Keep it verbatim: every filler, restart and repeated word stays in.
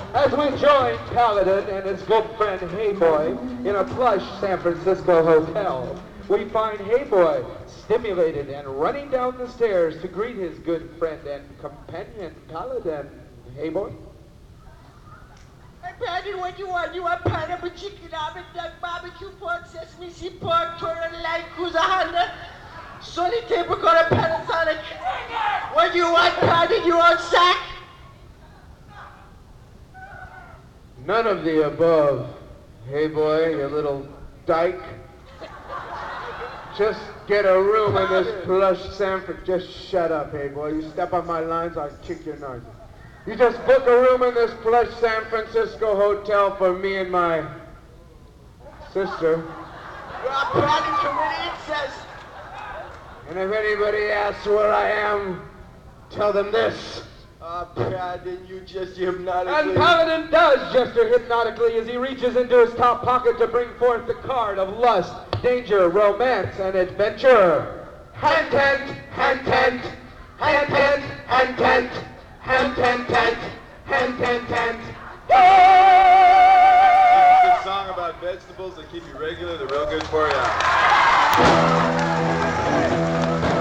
As we join Paladin and his good friend Hey Boy in a plush San Francisco hotel, we find Hey Boy stimulated and running down the stairs to greet his good friend and companion Paladin. Hey Boy? Hey, Paladin, what you want? You want pineapple chicken, almond duck, barbecue pork, sesame seed pork, turtle, light cruiser, Honda, Sony tape recorder, Panasonic. What do you want, Paladin? You want sack? None of the above. Hey Boy, you little dyke. Just get a room in this plush Sanford. Just shut up, Hey Boy. You step on my lines, I'll kick your nose. You just book a room in this plush San Francisco hotel for me and my sister. You're a Paladin committee incest. And if anybody asks where I am, tell them this. Ah, uh, Paladin, you just hypnotically... And Paladin does gesture hypnotically as he reaches into his top pocket to bring forth the card of lust, danger, romance, and adventure. Hand tent, hand tent, hand tent, hand tent, hand tent, tent, hand tent, tent. It's a song about vegetables that keep you regular. They're real good for you.